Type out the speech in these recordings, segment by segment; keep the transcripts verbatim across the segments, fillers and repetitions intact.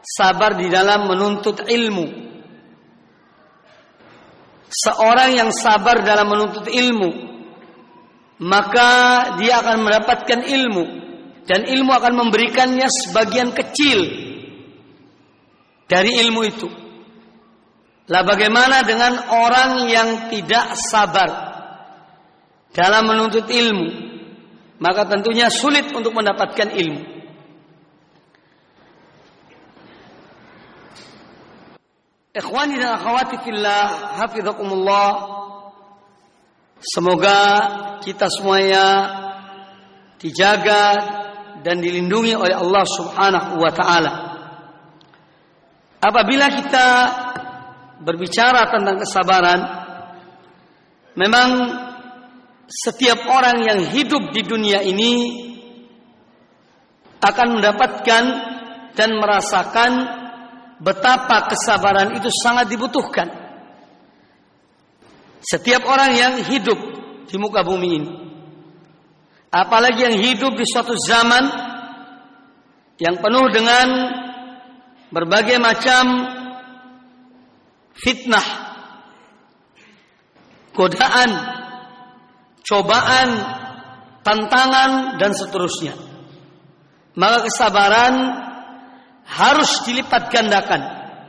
sabar di dalam menuntut ilmu. Seorang yang sabar dalam menuntut ilmu, maka dia akan mendapatkan ilmu, dan ilmu akan memberikannya sebagian kecil dari ilmu itu. Lah bagaimana dengan orang yang tidak sabar dalam menuntut ilmu? Maka tentunya sulit untuk mendapatkan ilmu. Ikhwani dan akhwati fillah, hafizakumullah. Semoga kita semuanya dijaga dan dilindungi oleh Allah Subhanahu wa taala. Apabila kita berbicara tentang kesabaran, memang setiap orang yang hidup di dunia ini akan mendapatkan dan merasakan betapa kesabaran itu sangat dibutuhkan. Setiap orang yang hidup di muka bumi ini, apalagi yang hidup di suatu zaman yang penuh dengan berbagai macam fitnah, godaan, cobaan, tantangan, dan seterusnya, maka kesabaran harus dilipat gandakan.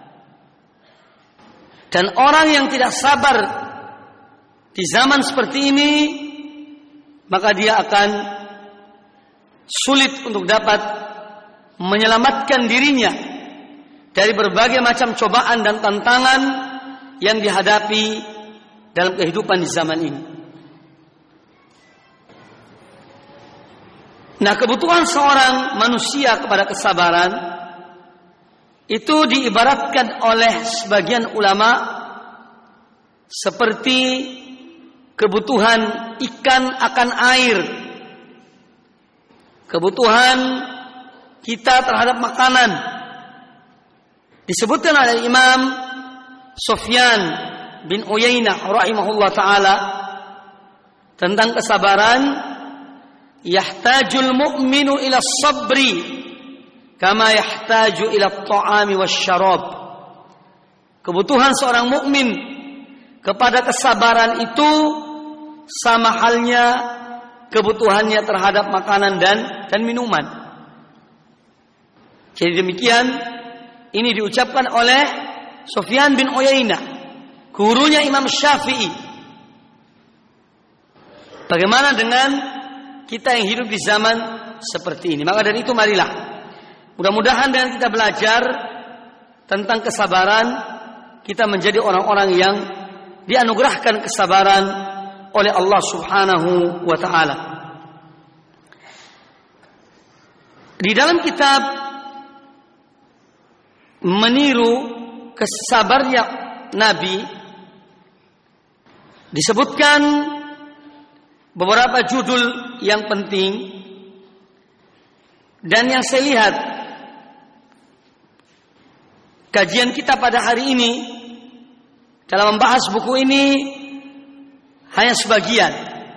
Dan orang yang tidak sabar di zaman seperti ini, maka dia akan sulit untuk dapat menyelamatkan dirinya dari berbagai macam cobaan dan tantangan yang dihadapi dalam kehidupan di zaman ini. Nah, kebutuhan seorang manusia kepada kesabaran itu diibaratkan oleh sebagian ulama seperti kebutuhan ikan akan air, kebutuhan kita terhadap makanan. Disebutkan oleh Imam Sufyan bin Uyainah rahimahullah ta'ala tentang kesabaran, yahtajul mu'minu ila sabri kama yahtaju ila ta'ami wasyarab. Kebutuhan seorang mukmin kepada kesabaran itu sama halnya kebutuhannya terhadap makanan dan dan minuman. Jadi demikian ini diucapkan oleh Sufyan bin Uyainah, gurunya Imam Syafi'i. Bagaimana dengan kita yang hidup di zaman seperti ini? Maka dari itu marilah, mudah-mudahan dengan kita belajar tentang kesabaran, kita menjadi orang-orang yang dianugerahkan kesabaran oleh Allah Subhanahu wa ta'ala. Di dalam kitab meniru kesabarnya Nabi disebutkan beberapa judul yang penting, dan yang saya lihat kajian kita pada hari ini dalam membahas buku ini hanya sebagian,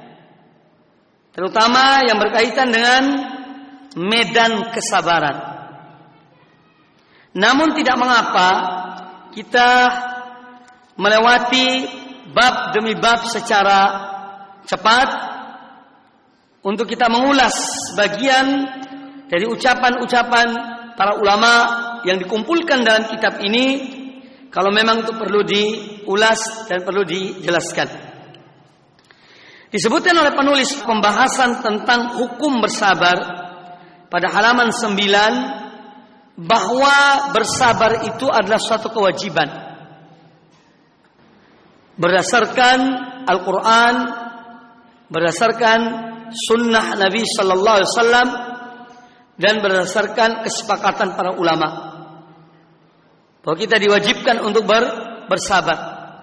terutama yang berkaitan dengan medan kesabaran. Namun tidak mengapa kita melewati bab demi bab secara cepat untuk kita mengulas bagian dari ucapan-ucapan para ulama yang dikumpulkan dalam kitab ini, kalau memang itu perlu diulas dan perlu dijelaskan. Disebutkan oleh penulis pembahasan tentang hukum bersabar pada halaman sembilan, bahwa bersabar itu adalah suatu kewajiban berdasarkan Al-Quran, berdasarkan sunnah Nabi Sallallahu Alaihi Wasallam, dan berdasarkan kesepakatan para ulama, bahwa kita diwajibkan untuk ber, bersabar.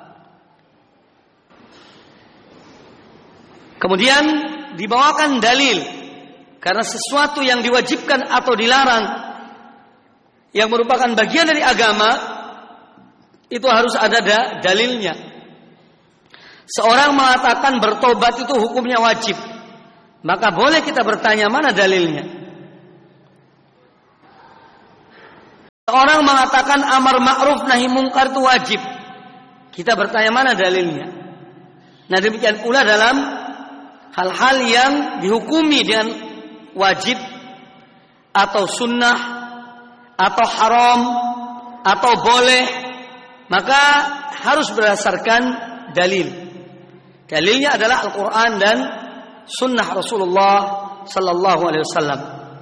Kemudian dibawakan dalil, karena sesuatu yang diwajibkan atau dilarang yang merupakan bagian dari agama itu harus ada da, dalilnya. Seorang mengatakan bertobat itu hukumnya wajib, maka boleh kita bertanya mana dalilnya. Orang mengatakan amar ma'ruf nahi mungkar itu wajib. Kita bertanya mana dalilnya? Nah demikian pula dalam hal-hal yang dihukumi dengan wajib atau sunnah atau haram atau boleh, maka harus berdasarkan dalil. Dalilnya adalah Al-Quran dan sunnah Rasulullah sallallahu alaihi wasallam.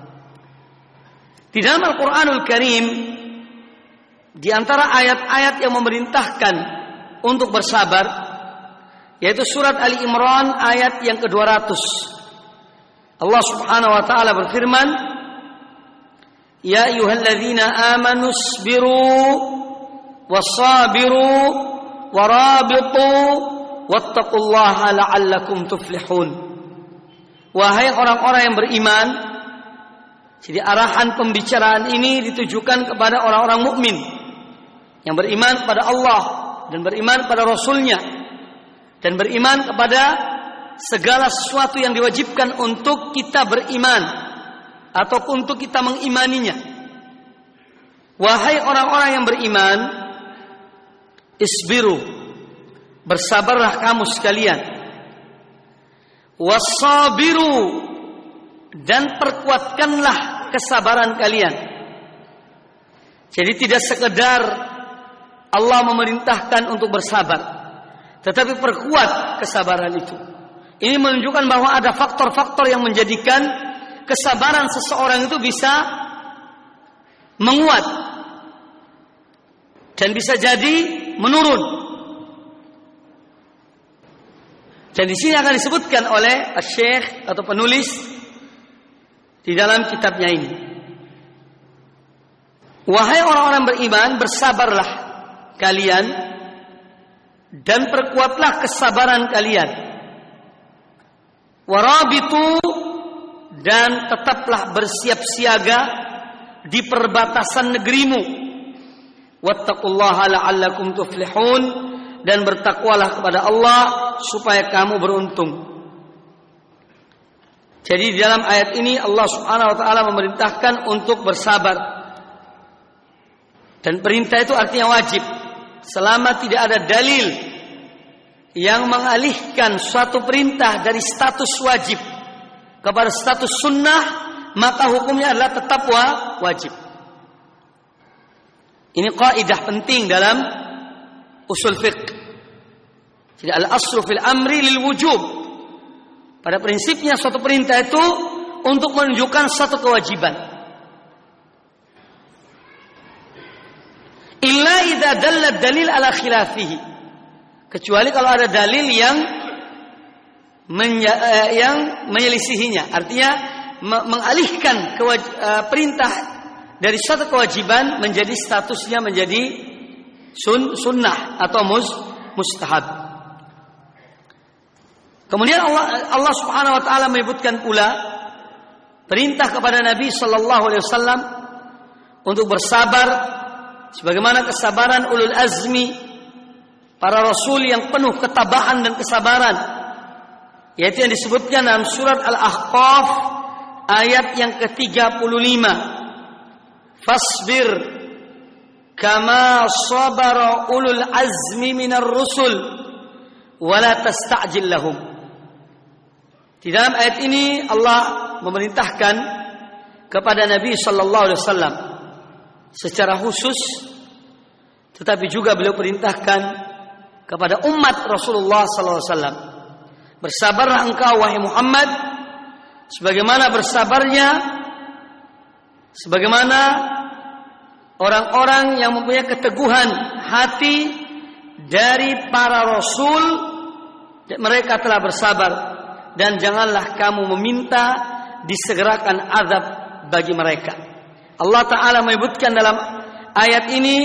Di dalam Al-Quranul Karim, di antara ayat-ayat yang memerintahkan untuk bersabar, yaitu surat Ali Imran ayat yang ke dua ratus. Allah Subhanahu wa taala berfirman, "Ya ayyuhalladzina amanu isbiru wasabiru warabitu wattaqullaha la'allakum tuflihun." Wahai orang-orang yang beriman. Jadi arahan pembicaraan ini ditujukan kepada orang-orang mukmin yang beriman kepada Allah dan beriman kepada Rasulnya dan beriman kepada segala sesuatu yang diwajibkan untuk kita beriman atau untuk kita mengimaninya. Wahai orang-orang yang beriman, isbiru, bersabarlah kamu sekalian. Wasabiru, dan perkuatkanlah kesabaran kalian. Jadi tidak sekedar Allah memerintahkan untuk bersabar, tetapi perkuat kesabaran itu. Ini menunjukkan bahwa ada faktor-faktor yang menjadikan kesabaran seseorang itu bisa menguat dan bisa jadi menurun. Dan di sini akan disebutkan oleh Syekh atau penulis di dalam kitabnya ini. Wahai orang-orang beriman, bersabarlah kalian dan perkuatlah kesabaran kalian. Warabitu, dan tetaplah bersiap siaga di perbatasan negerimu. Wattaqullaha la'allakum tuflihun, dan bertakwalah kepada Allah supaya kamu beruntung. Jadi di dalam ayat ini Allah Subhanahu wa taala memerintahkan untuk bersabar. Dan perintah itu artinya wajib. Selama tidak ada dalil yang mengalihkan suatu perintah dari status wajib kepada status sunnah, maka hukumnya adalah tetap wajib. Ini kaidah penting dalam usul fiqh. Jadi al-aslu fil amri lil wujub. Pada prinsipnya suatu perintah itu untuk menunjukkan suatu kewajiban. Illa idza dalla dalil ala khilafihi. Kecuali kalau ada dalil yang menya, yang menyelisihinya, artinya mengalihkan kewaj, perintah dari suatu kewajiban menjadi statusnya menjadi sun, sunnah atau mus, mustahab. Kemudian Allah, Allah Subhanahu wa taala menyebutkan pula perintah kepada Nabi sallallahu alaihi wasallam untuk bersabar sebagaimana kesabaran ulul azmi, para rasul yang penuh ketabahan dan kesabaran, yaitu yang disebutkan dalam surat Al-Ahqaf ayat yang ke tiga puluh lima. Fasbir kama sabara ulul azmi minar rusul wala tasta'jil lahum. Di dalam ayat ini Allah memerintahkan kepada Nabi sallallahu alaihi wasallam secara khusus, tetapi juga beliau perintahkan kepada umat Rasulullah sallallahu alaihi wasallam, bersabarlah engkau wahai Muhammad sebagaimana bersabarnya sebagaimana orang-orang yang mempunyai keteguhan hati dari para rasul, mereka telah bersabar, dan janganlah kamu meminta disegerakan azab bagi mereka. Allah Ta'ala menyebutkan dalam ayat ini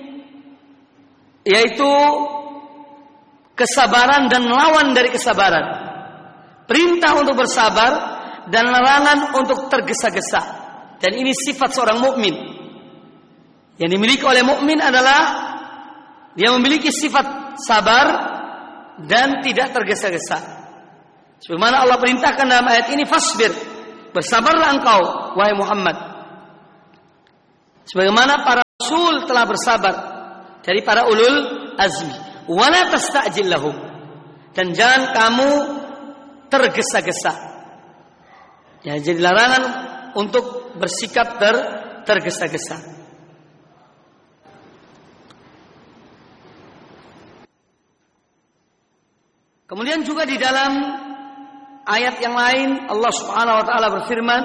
yaitu kesabaran dan lawan dari kesabaran, perintah untuk bersabar dan larangan untuk tergesa-gesa. Dan ini sifat seorang mukmin. Yang dimiliki oleh mukmin adalah dia memiliki sifat sabar dan tidak tergesa-gesa. Sebagaimana Allah perintahkan dalam ayat ini, fasbir, bersabarlah engkau wahai Muhammad. Sebagaimana para Rasul telah bersabar dari para ulul azmi. Wala tasta'jil lahum. Dan jangan kamu tergesa-gesa. Ya, jadi larangan untuk bersikap ter tergesa-gesa. Kemudian juga di dalam ayat yang lain Allah Subhanahu wa taala berfirman,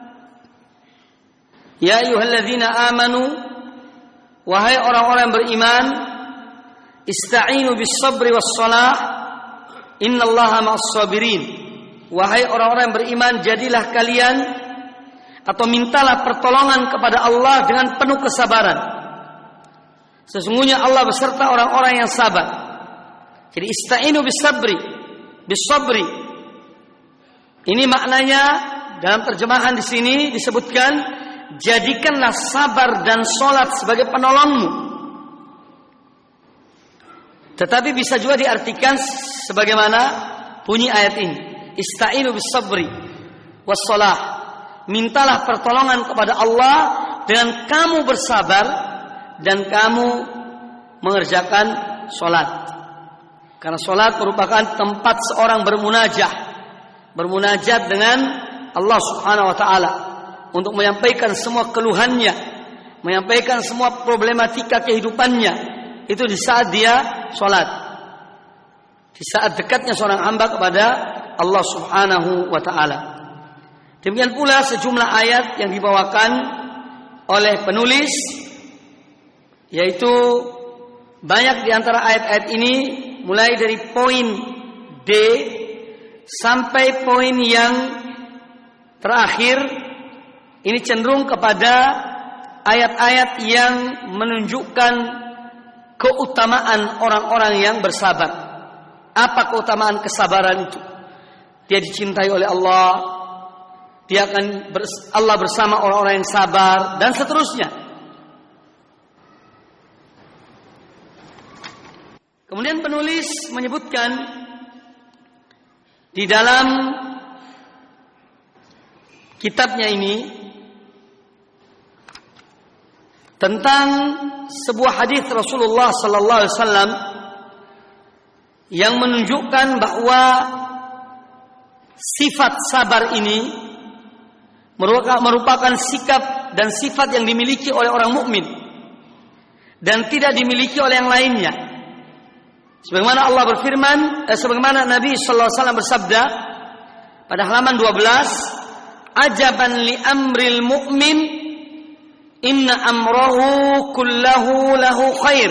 "Ya ayyuhalladzina amanu, wahai orang-orang yang beriman, ista'inu bis-sabri was-shalah, innallaha ma'as-sabirin." Wahai orang-orang yang beriman, jadilah kalian atau mintalah pertolongan kepada Allah dengan penuh kesabaran. Sesungguhnya Allah beserta orang-orang yang sabar. Jadi ista'inu bis-sabri, bis-sabri. Ini maknanya dalam terjemahan di sini disebutkan, jadikanlah sabar dan sholat sebagai penolongmu. Tetapi bisa juga diartikan sebagaimana bunyi ayat ini. Ista'inu bis-sabri was-shalah. Mintalah pertolongan kepada Allah dengan kamu bersabar dan kamu mengerjakan sholat. Karena sholat merupakan tempat seorang bermunajah, bermunajat dengan Allah Subhanahu wa taala untuk menyampaikan semua keluhannya, menyampaikan semua problematika kehidupannya. Itu di saat dia sholat, di saat dekatnya seorang hamba kepada Allah Subhanahu wa taala. Demikian pula sejumlah ayat yang dibawakan oleh penulis, yaitu banyak di antara ayat-ayat ini mulai dari poin D sampai poin yang terakhir ini cenderung kepada ayat-ayat yang menunjukkan keutamaan orang-orang yang bersabar. Apa keutamaan kesabaran itu? Dia dicintai oleh Allah, dia akan bers- Allah bersama orang-orang yang sabar, dan seterusnya. Kemudian penulis menyebutkan di dalam kitabnya ini tentang sebuah hadis Rasulullah sallallahu alaihi wasallam yang menunjukkan bahwa sifat sabar ini merupakan sikap dan sifat yang dimiliki oleh orang mukmin dan tidak dimiliki oleh yang lainnya. Sebagaimana Allah berfirman, eh, sebagaimana Nabi sallallahu alaihi wasallam bersabda pada halaman dua belas, "Ajaban li amril mu'min, inna amrahu kullahu lahu khair,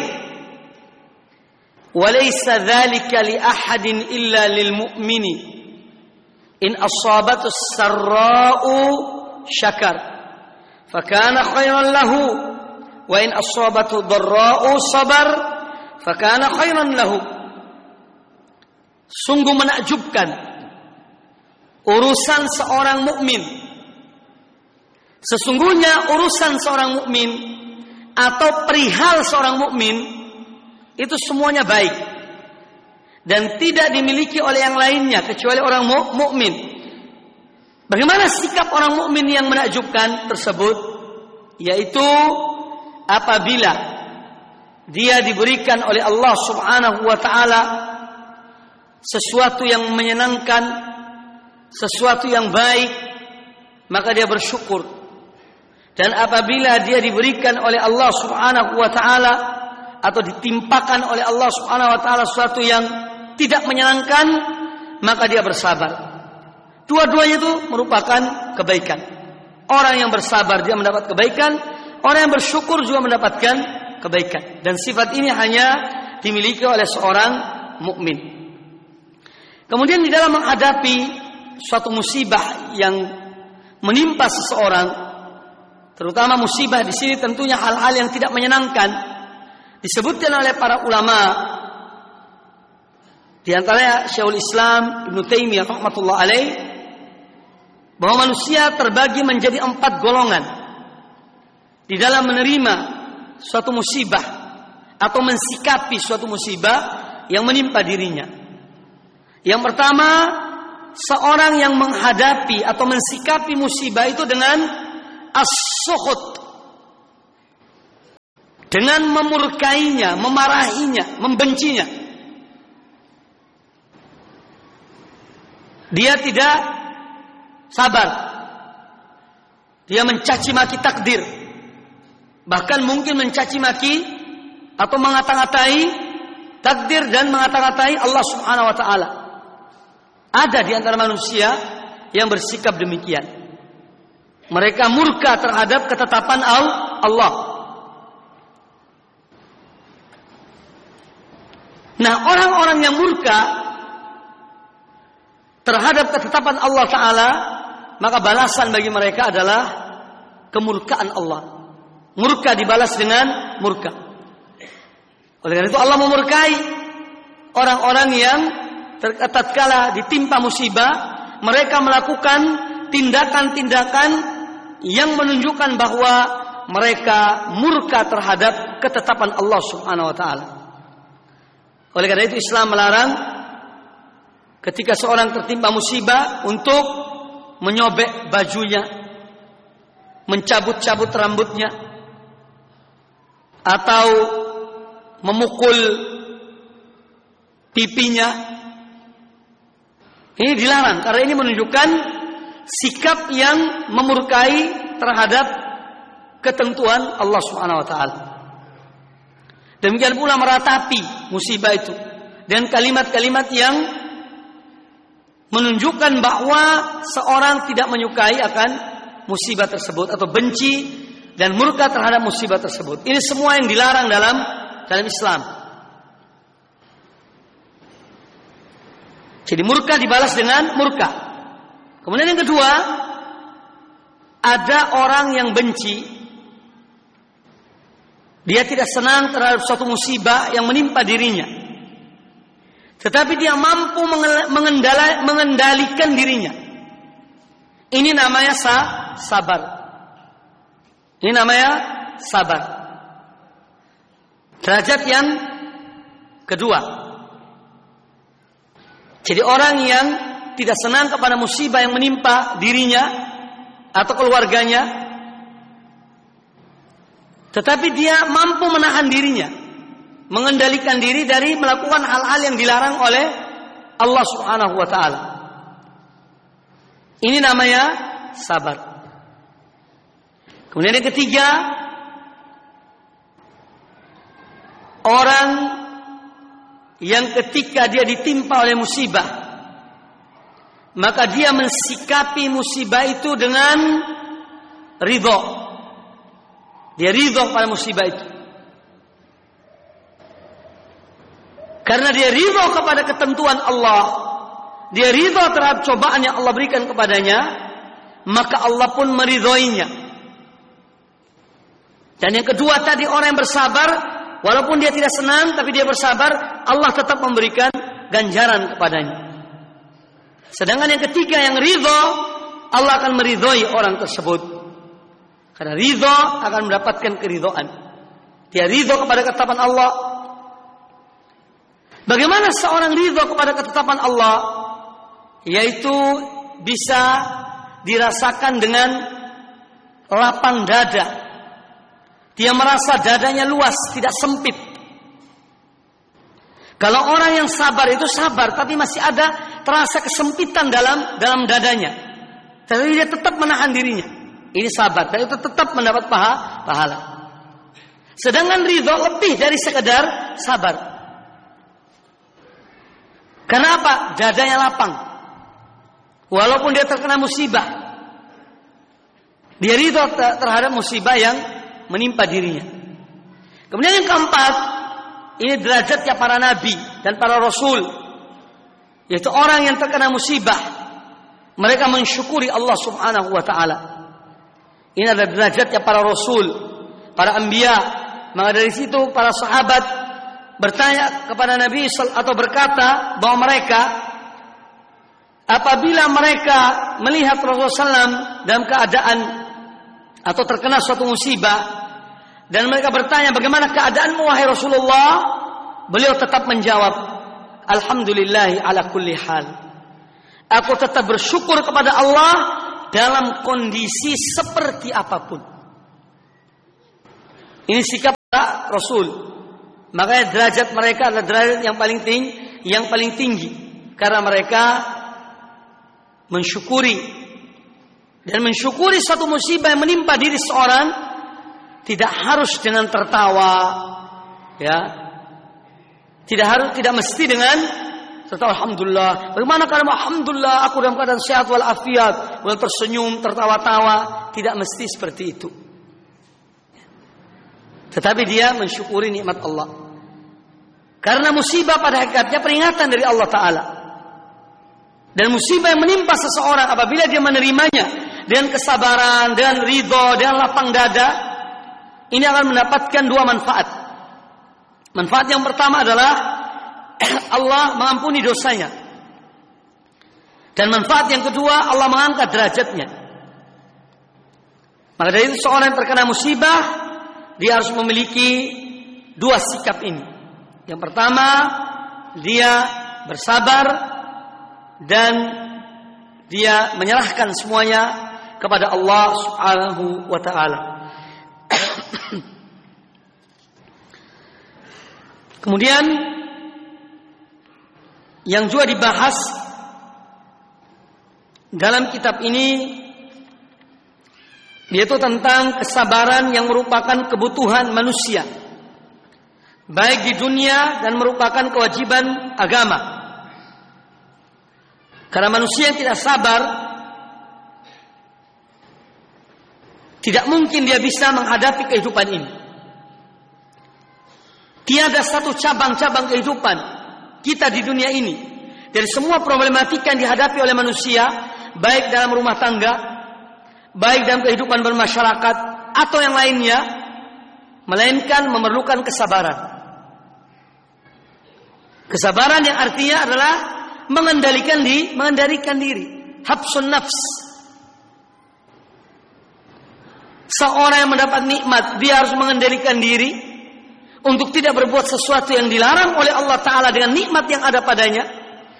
wa laysa dzalika li ahadin illa lil mu'mini. In asabatu sarra'u syakar, fakana khairan lahu, wa in asabatu dharra'u sabar, fakana khairan lahu." Sungguh menakjubkan urusan seorang mukmin. Sesungguhnya urusan seorang mukmin atau perihal seorang mukmin itu semuanya baik dan tidak dimiliki oleh yang lainnya kecuali orang mukmin. Bagaimana sikap orang mukmin yang menakjubkan tersebut? Yaitu apabila dia diberikan oleh Allah Subhanahu wa taala sesuatu yang menyenangkan, sesuatu yang baik, maka dia bersyukur. Dan apabila dia diberikan oleh Allah Subhanahu wa taala atau ditimpakan oleh Allah Subhanahu wa taala sesuatu yang tidak menyenangkan, maka dia bersabar. Dua-duanya itu merupakan kebaikan. Orang yang bersabar dia mendapat kebaikan, orang yang bersyukur juga mendapatkan kebaikan. Dan sifat ini hanya dimiliki oleh seorang mukmin. Kemudian di dalam menghadapi suatu musibah yang menimpa seseorang, terutama musibah di sini tentunya hal-hal yang tidak menyenangkan, disebutkan oleh para ulama, di antaranya Syekhul Islam Ibnu Taimiyah rahmatullah alaih, bahwa manusia terbagi menjadi empat golongan di dalam menerima suatu musibah atau mensikapi suatu musibah yang menimpa dirinya. Yang pertama, seorang yang menghadapi atau mensikapi musibah itu dengan as-sukhut, dengan memurkainya, memarahinya, membencinya. Dia tidak sabar. Dia mencaci maki takdir. Bahkan mungkin mencaci maki atau mengata-ngatai takdir dan mengata-ngatai Allah Subhanahu wa taala. Ada di antara manusia yang bersikap demikian. Mereka murka terhadap ketetapan Allah. Nah, orang-orang yang murka terhadap ketetapan Allah Ta'ala, maka balasan bagi mereka adalah kemurkaan Allah. Murka dibalas dengan murka. Oleh karena itu Allah memurkai orang-orang yang tatkala ditimpa musibah, mereka melakukan tindakan-tindakan yang menunjukkan bahwa mereka murka terhadap ketetapan Allah Subhanahu wa taala. Oleh karena itu Islam melarang ketika seorang tertimpa musibah untuk menyobek bajunya, mencabut-cabut rambutnya, atau memukul pipinya. Ini dilarang karena ini menunjukkan sikap yang memurkai terhadap ketentuan Allah Subhanahu wa taala. Demikian pula meratapi musibah itu dan kalimat-kalimat yang menunjukkan bahwa seorang tidak menyukai akan musibah tersebut atau benci dan murka terhadap musibah tersebut. Ini semua yang dilarang dalam dalam Islam. Jadi murka dibalas dengan murka. Kemudian yang kedua, ada orang yang benci. Dia tidak senang terhadap suatu musibah yang menimpa dirinya. Tetapi dia mampu mengendalikan dirinya. Ini namanya sabar. Ini namanya sabar. Derajat yang kedua. Jadi orang yang tidak senang kepada musibah yang menimpa dirinya atau keluarganya, tetapi dia mampu menahan dirinya, mengendalikan diri dari melakukan hal-hal yang dilarang oleh Allah Subhanahu wa taala. Ini namanya sabar. Kemudian yang ketiga, orang yang ketika dia ditimpa oleh musibah, maka dia mensikapi musibah itu dengan ridho. Dia ridho pada musibah itu. Karena dia ridho kepada ketentuan Allah, dia ridho terhadap cobaan yang Allah berikan kepadanya, maka Allah pun meridhoinya. Dan yang kedua tadi, orang yang bersabar, walaupun dia tidak senang, tapi dia bersabar, Allah tetap memberikan ganjaran kepadanya. Sedangkan yang ketiga, yang ridho, Allah akan meridhoi orang tersebut. Karena ridho akan mendapatkan keridhoan. Dia ridho kepada ketetapan Allah. Bagaimana seorang ridho kepada ketetapan Allah? Yaitu bisa dirasakan dengan lapang dada. Dia merasa dadanya luas, tidak sempit. Kalau orang yang sabar itu sabar, tapi masih ada terasa kesempitan dalam dalam dadanya. Tapi dia tetap menahan dirinya. Ini sabar, dan itu tetap mendapat paha, pahala. Sedangkan ridho lebih dari sekedar sabar. Kenapa? Dadanya lapang. Walaupun dia terkena musibah, dia ridho terhadap musibah yang menimpa dirinya. Kemudian yang keempat, ini derajatnya para nabi dan para rasul, yaitu orang yang terkena musibah, mereka mensyukuri Allah Subhanahu wa taala. Ini adalah derajatnya para rasul, para anbiya. Maka dari situ para sahabat bertanya kepada Nabi atau berkata bahwa mereka apabila mereka melihat Rasulullah shallallahu alaihi wasallam dalam keadaan atau terkena suatu musibah, dan mereka bertanya, bagaimana keadaanmu wahai Rasulullah? Beliau tetap menjawab, alhamdulillahi ala kulli hal. Aku tetap bersyukur kepada Allah dalam kondisi seperti apapun. Ini sikap Rasul. Makanya derajat mereka adalah derajat yang paling tinggi, yang paling tinggi karena mereka mensyukuri dan mensyukuri satu musibah yang menimpa diri seorang tidak harus dengan tertawa, ya. Tidak harus, tidak mesti dengan tertawa alhamdulillah. Bagaimana kalau alhamdulillah aku dalam keadaan sehat wal afiat, kemudian tersenyum, tertawa-tawa, tidak mesti seperti itu. Tetapi dia mensyukuri nikmat Allah. Karena musibah pada hakikatnya peringatan dari Allah Ta'ala. Dan musibah yang menimpa seseorang apabila dia menerimanya dengan kesabaran, dengan ridho, dengan lapang dada, ini akan mendapatkan dua manfaat. Manfaat yang pertama adalah Allah mengampuni dosanya. Dan manfaat yang kedua, Allah mengangkat derajatnya. Maka dari itu seorang yang terkena musibah, dia harus memiliki dua sikap ini. Yang pertama, dia bersabar dan dia menyerahkan semuanya kepada Allah Subhanahu wa taala. Kemudian yang juga dibahas dalam kitab ini yaitu tentang kesabaran yang merupakan kebutuhan manusia, baik di dunia dan merupakan kewajiban agama. Karena manusia yang tidak sabar, tidak mungkin dia bisa menghadapi kehidupan ini. Tiada satu cabang-cabang kehidupan kita di dunia ini, dari semua problematika yang dihadapi oleh manusia, baik dalam rumah tangga, baik dalam kehidupan bermasyarakat atau yang lainnya, melainkan memerlukan kesabaran. Kesabaran yang artinya adalah mengendalikan diri, mengendalikan diri, habsun nafs. Seorang yang mendapat nikmat, dia harus mengendalikan diri untuk tidak berbuat sesuatu yang dilarang oleh Allah Ta'ala dengan nikmat yang ada padanya.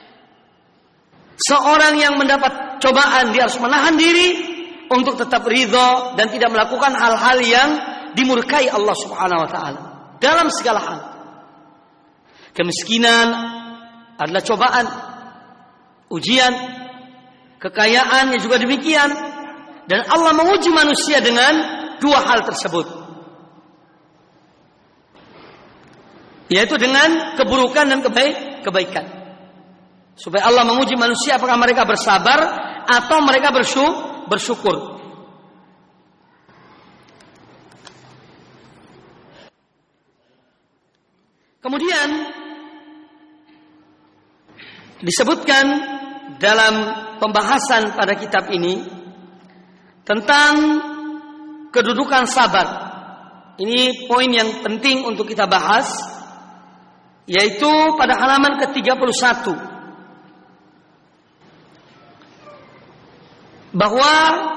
Seorang yang mendapat cobaan, dia harus menahan diri untuk tetap ridho dan tidak melakukan hal-hal yang dimurkai Allah Subhanahu wa Ta'ala dalam segala hal. Kemiskinan adalah cobaan, ujian, kekayaan yang juga demikian, dan Allah menguji manusia dengan dua hal tersebut, yaitu dengan keburukan dan kebaik, kebaikan. Supaya Allah menguji manusia apakah mereka bersabar atau mereka bersyukur. Kemudian disebutkan dalam pembahasan pada kitab ini tentang kedudukan sabar. Ini poin yang penting untuk kita bahas, yaitu pada halaman ke tiga puluh satu, bahwa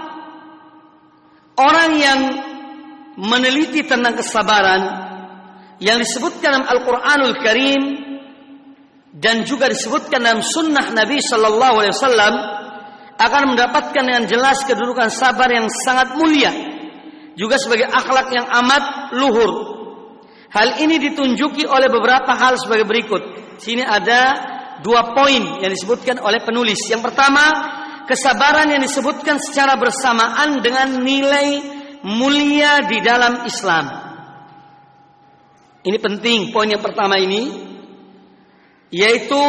orang yang meneliti tentang kesabaran yang disebutkan dalam Al-Quranul Karim dan juga disebutkan dalam sunnah Nabi Sallallahu Alaihi Wasallam akan mendapatkan dengan jelas kedudukan sabar yang sangat mulia, juga sebagai akhlak yang amat luhur. Hal ini ditunjuki oleh beberapa hal sebagai berikut. Sini ada dua poin yang disebutkan oleh penulis. Yang pertama, kesabaran yang disebutkan secara bersamaan dengan nilai mulia di dalam Islam. Ini penting, poin yang pertama ini, yaitu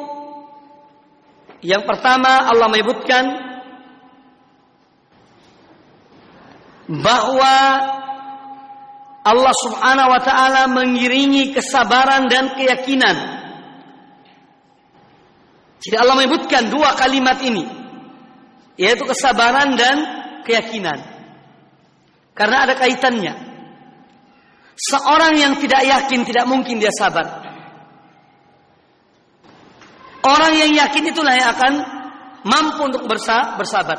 yang pertama Allah menyebutkan bahwa Allah Subhanahu wa ta'ala mengiringi kesabaran dan keyakinan. Jadi Allah menyebutkan dua kalimat ini, yaitu kesabaran dan keyakinan, karena ada kaitannya. Seorang yang tidak yakin tidak mungkin dia sabar. Orang yang yakin itulah yang akan mampu untuk bersabar.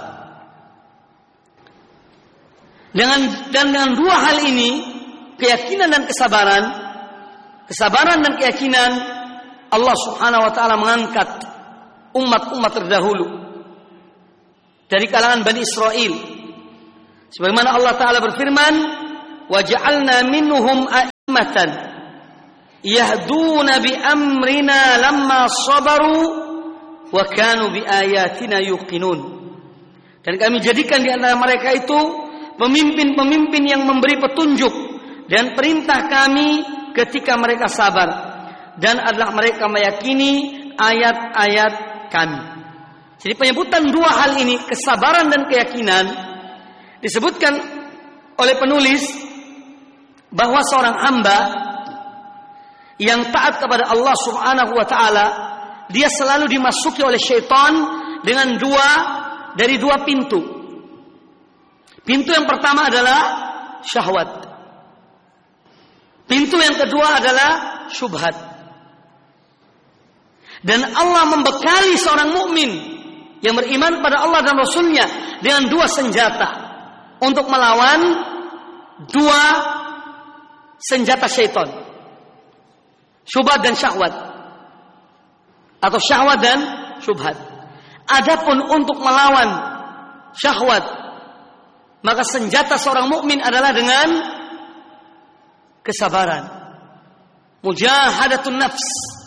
Dengan dan dengan dua hal ini, keyakinan dan kesabaran, kesabaran dan keyakinan, Allah Subhanahu wa ta'ala mengangkat umat-umat terdahulu dari kalangan Bani Israel. Sebagaimana Allah Ta'ala berfirman, wa ja'alna minhum ummatan yahduna bi amrina lamma sabaru wa kanu bi ayatina yuqinun. Dan kami jadikan di antara mereka itu pemimpin-pemimpin yang memberi petunjuk dan perintah kami ketika mereka sabar, dan adalah mereka meyakini ayat-ayat kami. Jadi penyebutan dua hal ini, kesabaran dan keyakinan, disebutkan oleh penulis bahwa seorang hamba yang taat kepada Allah Subhanahu wa taala, dia selalu dimasuki oleh syaitan dengan dua dari dua pintu. Pintu yang pertama adalah syahwat. Pintu yang kedua adalah syubhat. Dan Allah membekali seorang mukmin yang beriman pada Allah dan Rasulnya dengan dua senjata untuk melawan dua senjata syaitan, syubhat dan syahwat, atau syahwat dan syubhat. Adapun untuk melawan syahwat, maka senjata seorang mukmin adalah dengan kesabaran, mujahadatun nafs.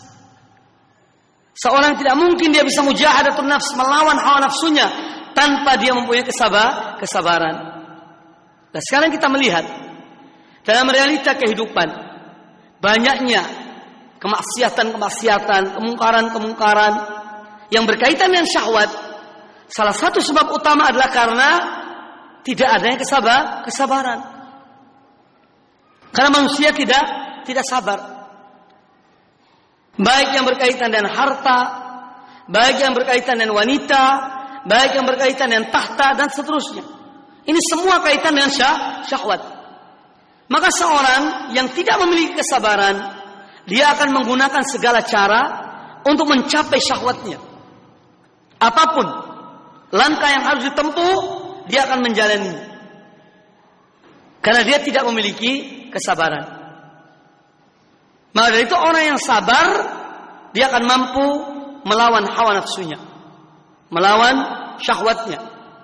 Seorang tidak mungkin dia bisa mujahadatun nafs, melawan hawa nafsunya, tanpa dia mempunyai kesabar, kesabaran. Nah, sekarang kita melihat dalam realita kehidupan, banyaknya kemaksiatan-kemaksiatan, kemungkaran-kemungkaran yang berkaitan dengan syahwat. Salah satu sebab utama adalah karena tidak adanya kesabar, kesabaran. Karena manusia tidak tidak sabar. Baik yang berkaitan dengan harta, baik yang berkaitan dengan wanita, baik yang berkaitan dengan tahta, dan seterusnya. Ini semua kaitan dengan syah, syahwat. Maka seorang yang tidak memiliki kesabaran, dia akan menggunakan segala cara untuk mencapai syahwatnya. Apapun langkah yang harus ditempuh, dia akan menjalani. Karena dia tidak memiliki kesabaran. Maka dari itu orang yang sabar, dia akan mampu melawan hawa nafsunya, melawan syahwatnya.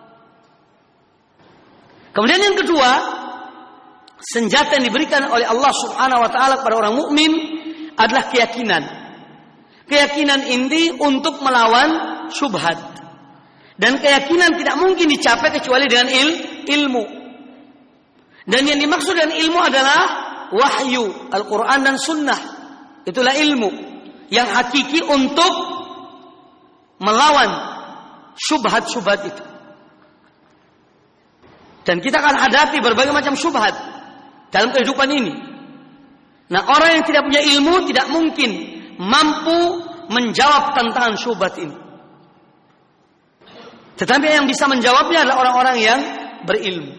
Kemudian yang kedua, senjata yang diberikan oleh Allah Subhanahu wa taala kepada orang mukmin adalah keyakinan. Keyakinan ini untuk melawan syubhat. Dan keyakinan tidak mungkin dicapai kecuali dengan il, ilmu. Dan yang dimaksud dengan ilmu adalah wahyu, Al-Quran dan Sunnah. Itulah ilmu yang hakiki untuk melawan syubhat-syubhat itu. Dan kita akan hadapi berbagai macam syubhat dalam kehidupan ini. Nah, orang yang tidak punya ilmu tidak mungkin mampu menjawab tantangan syubhat ini. Tetapi yang bisa menjawabnya adalah orang-orang yang berilmu.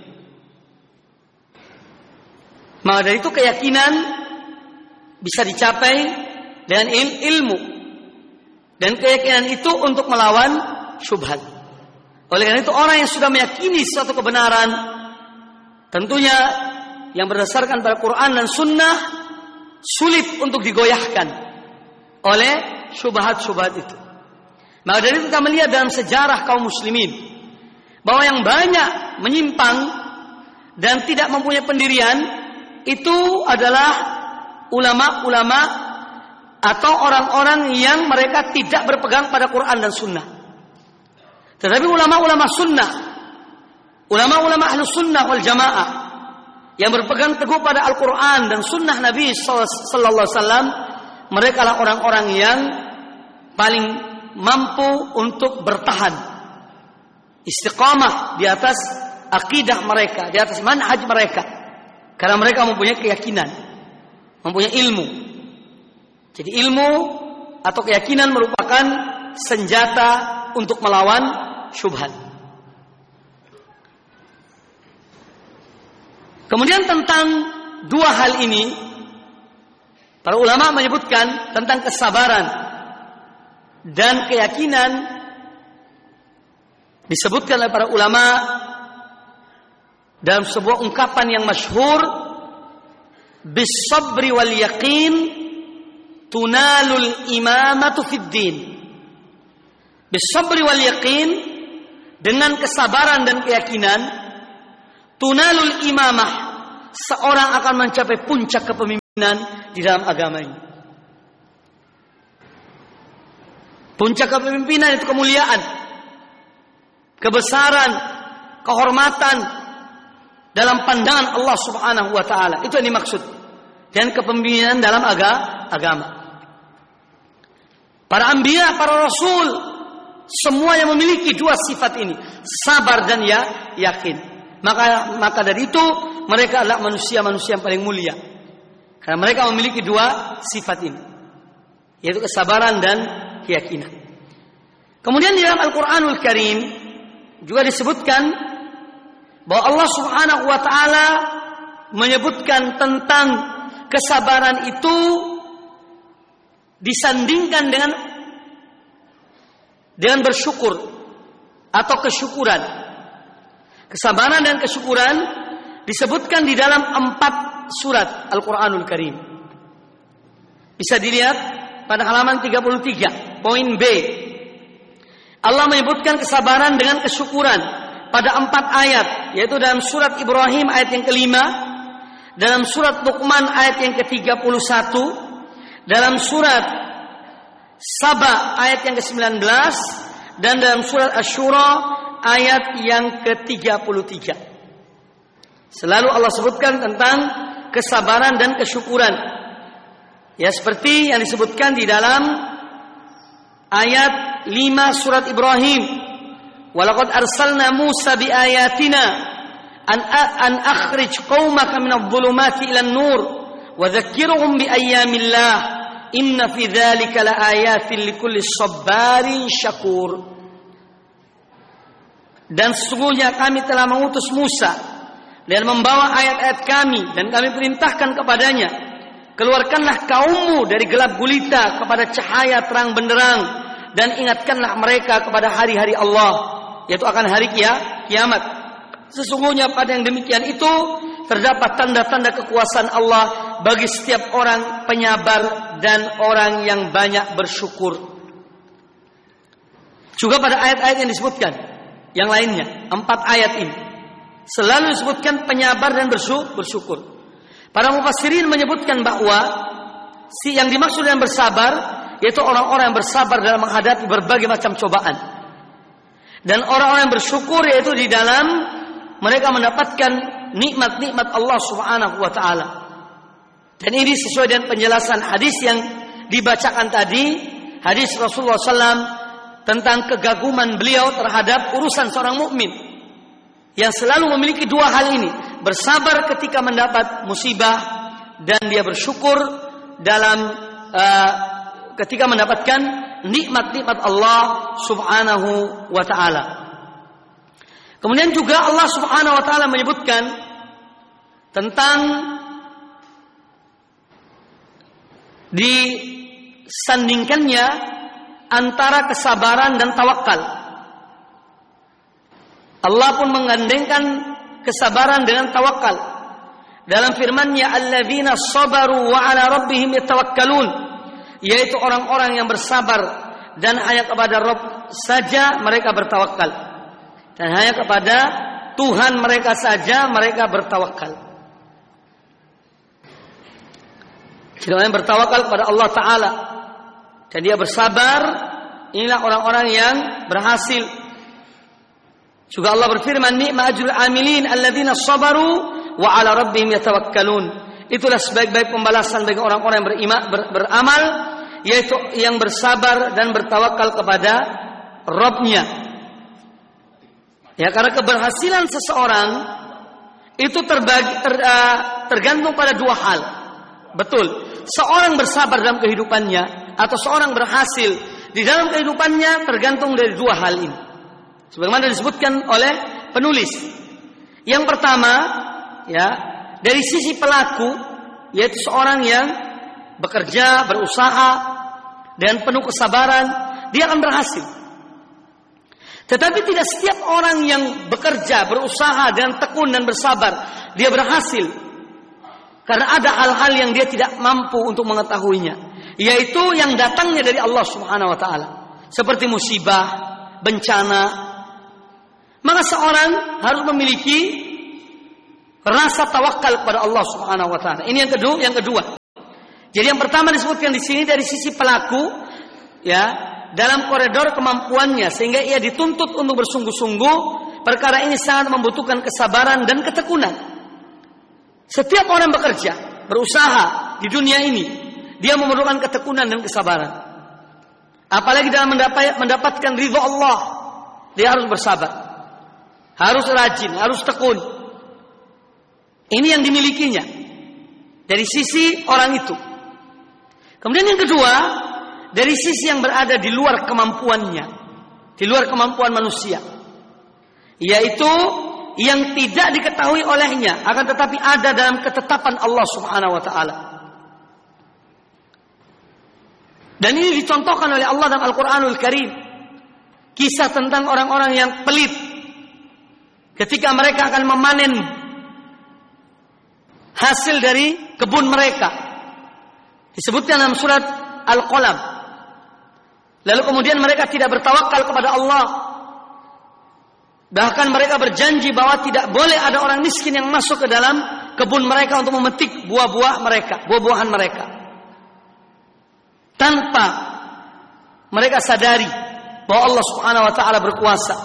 Maka dari itu keyakinan bisa dicapai dengan il, ilmu. Dan keyakinan itu untuk melawan syubhat. Oleh karena itu orang yang sudah meyakini suatu kebenaran, tentunya yang berdasarkan pada Quran dan Sunnah, sulit untuk digoyahkan oleh syubhat-syubhat itu. Maka dari itu kita melihat dalam sejarah kaum muslimin bahwa yang banyak menyimpang dan tidak mempunyai pendirian itu adalah ulama-ulama atau orang-orang yang mereka tidak berpegang pada Quran dan Sunnah. Tetapi ulama-ulama Sunnah, ulama-ulama Ahlus Sunnah wal Jamaah yang berpegang teguh pada Al-Quran dan Sunnah Nabi Sallallahu Alaihi Wasallam, mereka lah orang-orang yang paling mampu untuk bertahan istiqamah di atas akidah mereka, di atas manhaj mereka, karena mereka mempunyai keyakinan, mempunyai ilmu. Jadi ilmu atau keyakinan merupakan senjata untuk melawan syubhat. Kemudian tentang dua hal ini, para ulama menyebutkan tentang kesabaran dan keyakinan, disebutkan oleh para ulama dalam sebuah ungkapan yang masyhur, bis-sabri wal yaqin tunalul imamatu fid din. Bis-sabri wal yaqin, dengan kesabaran dan keyakinan, tunalul imamah, seorang akan mencapai puncak kepemimpinan. di dalam agama ini. Puncak kepemimpinan itu kemuliaan, kebesaran, kehormatan dalam pandangan Allah Subhanahu wa taala. Itu yang dimaksud. Dan kepemimpinan dalam aga, agama. Para anbiya, para rasul, semua yang memiliki dua sifat ini, sabar dan ya yakin. Maka maka dari itu mereka adalah manusia-manusia yang paling mulia. Karena mereka memiliki dua sifat ini, yaitu kesabaran dan keyakinan. Kemudian di dalam Al-Qur'anul Karim juga disebutkan bahwa Allah Subhanahu wa taala menyebutkan tentang kesabaran itu disandingkan dengan dengan bersyukur atau kesyukuran. Kesabaran dan kesyukuran disebutkan di dalam empat surat Al-Qur'anul Karim. Bisa dilihat pada halaman tiga puluh tiga, poin B. Allah menyebutkan kesabaran dengan kesyukuran pada empat ayat, yaitu dalam surat Ibrahim ayat yang kelima, dalam surat Luqman ayat yang ke tiga puluh satu, dalam surat Saba ayat yang ke sembilan belas, dan dalam surat Asy-Syura ayat yang ke tiga puluh tiga. Selalu Allah sebutkan tentang kesabaran dan kesyukuran. Ya, seperti yang disebutkan di dalam ayat lima surat Ibrahim. Walaqad arsalna Musa biayatina an an akhrij qaumaka minadh-dhulumati ilan nur wa dzakkirhum biayyamillah. Inna fi dzalika laayatin likulli sabarin syakur. Dan sesungguhnya kami telah mengutus Musa dan membawa ayat-ayat kami, dan kami perintahkan kepadanya, keluarkanlah kaummu dari gelap gulita kepada cahaya terang benderang, dan ingatkanlah mereka kepada hari-hari Allah, yaitu akan hari kiamat. Sesungguhnya pada yang demikian itu terdapat tanda-tanda kekuasaan Allah bagi setiap orang penyabar dan orang yang banyak bersyukur. Juga pada ayat-ayat yang disebutkan, yang lainnya, empat ayat ini selalu disebutkan penyabar dan bersyukur. Para mufassirin menyebutkan bahwa si yang dimaksud dengan bersabar yaitu orang-orang yang bersabar dalam menghadapi berbagai macam cobaan. Dan orang-orang yang bersyukur yaitu di dalam mereka mendapatkan nikmat-nikmat Allah Subhanahu wa taala. Dan ini sesuai dengan penjelasan hadis yang dibacakan tadi, hadis Rasulullah sallallahu alaihi wasallam tentang kegaguman beliau terhadap urusan seorang mukmin yang selalu memiliki dua hal ini, bersabar ketika mendapat musibah dan dia bersyukur dalam uh, ketika mendapatkan nikmat-nikmat Allah Subhanahu wa taala. Kemudian juga Allah Subhanahu wa taala menyebutkan tentang disandingkannya antara kesabaran dan tawakal. Allah pun menggandengkan kesabaran dengan tawakal dalam firman-Nya, alladzina sabaru wa ala rabbihim yatawakkalun, yaitu orang-orang yang bersabar dan hanya kepada Rabb saja mereka bertawakal, dan hanya kepada Tuhan mereka saja mereka bertawakal. Jadi orang yang bertawakal kepada Allah Ta'ala dan dia bersabar, inilah orang-orang yang berhasil. Juga Allah berfirman, ni'ma ajrul amilin alladzina sabaru wa ala rabbihim yatawakkalun. Itulah sebaik-baik pembalasan bagi orang-orang yang beriman, ber, beramal, yaitu yang bersabar dan bertawakal kepada Rabb-Nya. Ya, karena keberhasilan seseorang itu terbagi, ter, uh, tergantung pada dua hal. Betul, seorang bersabar dalam kehidupannya atau seorang berhasil di dalam kehidupannya tergantung dari dua hal ini, sebagaimana disebutkan oleh penulis. Yang pertama, ya, dari sisi pelaku, yaitu seorang yang bekerja, berusaha dan penuh kesabaran, dia akan berhasil. Tetapi tidak setiap orang yang bekerja, berusaha dan tekun dan bersabar dia berhasil, karena ada hal-hal yang dia tidak mampu untuk mengetahuinya, yaitu yang datangnya dari Allah Subhanahu wa taala, seperti musibah, bencana. Maka seorang harus memiliki rasa tawakal kepada Allah Subhanahu wa taala. Ini yang kedua, yang kedua. Jadi yang pertama disebutkan di sini dari sisi pelaku, ya, dalam koridor kemampuannya, sehingga ia dituntut untuk bersungguh-sungguh. Perkara ini sangat membutuhkan kesabaran dan ketekunan. Setiap orang bekerja, berusaha di dunia ini, dia memerlukan ketekunan dan kesabaran. Apalagi dalam mendapat, mendapatkan ridha Allah, dia harus bersabar, harus rajin, harus tekun. Ini yang dimilikinya dari sisi orang itu. Kemudian yang kedua, dari sisi yang berada di luar kemampuannya, di luar kemampuan manusia, yaitu yang tidak diketahui olehnya, akan tetapi ada dalam ketetapan Allah Subhanahu wa taala. Dan ini dicontohkan oleh Allah dalam Al-Qur'anul Karim. Kisah tentang orang-orang yang pelit ketika mereka akan memanen hasil dari kebun mereka. Disebutkan dalam surat Al-Qalam. Lalu kemudian mereka tidak bertawakal kepada Allah. Bahkan mereka berjanji bahwa tidak boleh ada orang miskin yang masuk ke dalam kebun mereka untuk memetik buah-buah mereka, buah-buahan mereka. Tanpa mereka sadari bahwa Allah Subhanahu wa taala berkuasa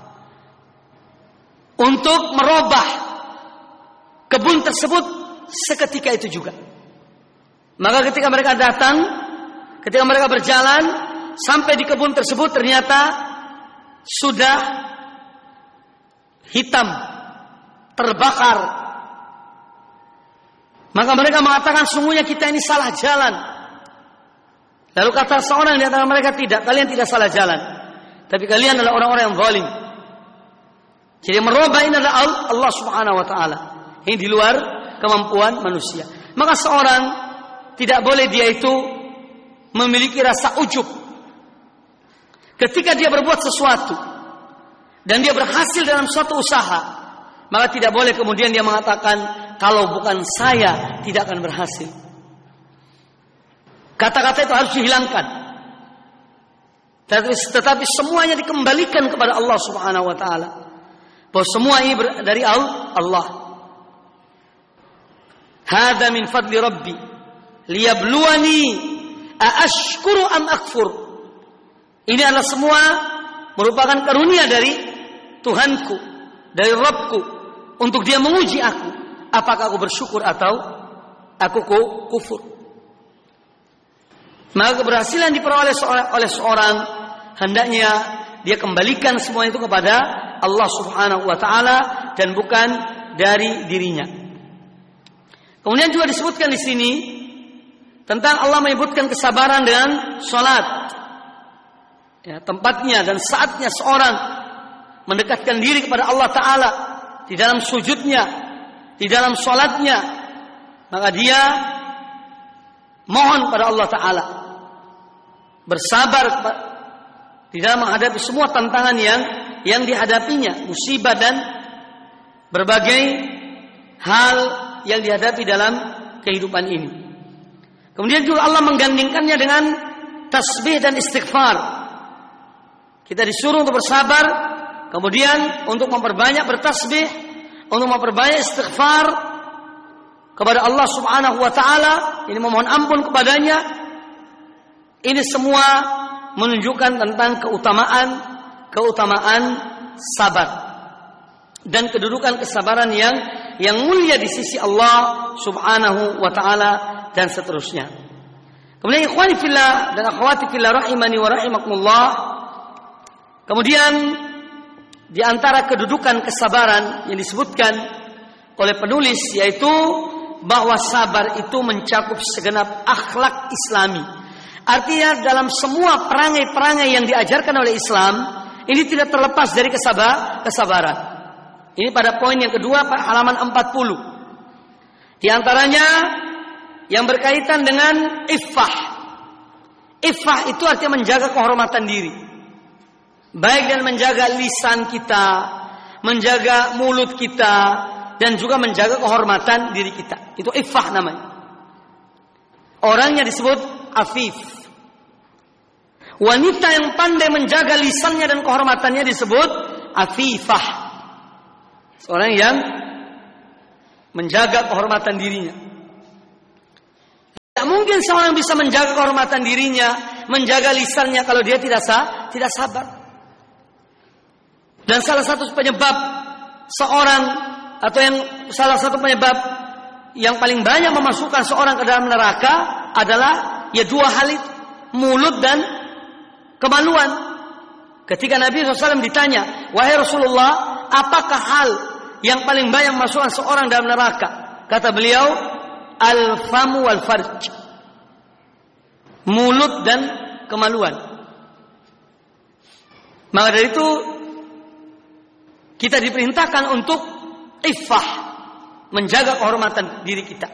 untuk merubah kebun tersebut seketika itu juga. Maka ketika mereka datang, ketika mereka berjalan sampai di kebun tersebut, ternyata sudah hitam, terbakar. Maka mereka mengatakan, sungguhnya kita ini salah jalan. Lalu kata seorang di antara mereka, tidak, kalian tidak salah jalan, tapi kalian adalah orang-orang yang zalim. Jadi merubah ini adalah Allah Subhanahu wa taala. Ini di luar kemampuan manusia. Maka seorang tidak boleh dia itu memiliki rasa ujub ketika dia berbuat sesuatu dan dia berhasil dalam suatu usaha. Maka tidak boleh kemudian dia mengatakan, kalau bukan saya tidak akan berhasil. Kata-kata itu harus dihilangkan. Tetapi, tetapi semuanya dikembalikan kepada Allah Subhanahu wa taala. Bahwa semua ini dari Allah. Hada min fadli Rabbi liyabluwani aashkuru am akfur. Ini adalah semua merupakan karunia dari Tuhanku, dari Rabbku, untuk dia menguji aku, apakah aku bersyukur atau aku kufur. Maka keberhasilan diperoleh oleh seorang, hendaknya dia kembalikan semua itu kepada Allah Subhanahu wa taala dan bukan dari dirinya. Kemudian juga disebutkan di sini tentang Allah menyebutkan kesabaran dengan salat. Ya, tempatnya dan saatnya seorang mendekatkan diri kepada Allah taala di dalam sujudnya, di dalam salatnya, maka dia mohon pada Allah taala, bersabar di dalam menghadapi semua tantangan yang yang dihadapinya, musibah dan berbagai hal yang dihadapi dalam kehidupan ini. Kemudian juga Allah menggandingkannya dengan tasbih dan istighfar. Kita disuruh untuk bersabar, kemudian untuk memperbanyak bertasbih, untuk memperbanyak istighfar kepada Allah Subhanahu wa taala, ini memohon ampun kepadanya. Ini semua menunjukkan tentang keutamaan keutamaan sabar dan kedudukan kesabaran yang yang mulia di sisi Allah Subhanahu wa taala dan seterusnya. Kemudian ikhwani fillah dan akhwati fillah rahimani wa rahimakumullah. Kemudian di antara kedudukan kesabaran yang disebutkan oleh penulis, yaitu bahwa sabar itu mencakup segenap akhlak Islami. Artinya dalam semua perangai-perangai yang diajarkan oleh Islam, ini tidak terlepas dari kesabar, kesabaran. Ini pada poin yang kedua, halaman empat puluh. Di antaranya yang berkaitan dengan iffah. Iffah itu artinya menjaga kehormatan diri. Baik dan menjaga lisan kita, menjaga mulut kita, dan juga menjaga kehormatan diri kita. Itu iffah namanya. Orangnya disebut afif. Wanita yang pandai menjaga lisannya dan kehormatannya disebut afifah. Seorang yang menjaga kehormatan dirinya. Di Tidak mungkin seorang bisa menjaga kehormatan dirinya, menjaga lisannya kalau dia tidak sah, tidak sabar. Dan salah satu penyebab seorang atau yang salah satu penyebab yang paling banyak memasukkan seorang ke dalam neraka adalah ya dua hal itu, mulut dan kemaluan. Ketika Nabi shallallahu alaihi wasallam ditanya, wahai Rasulullah, apakah hal yang paling banyak memasukkan seorang dalam neraka? Kata beliau, al-famu wal farj, mulut dan kemaluan. Maka dari itu kita diperintahkan untuk iffah, menjaga kehormatan diri kita.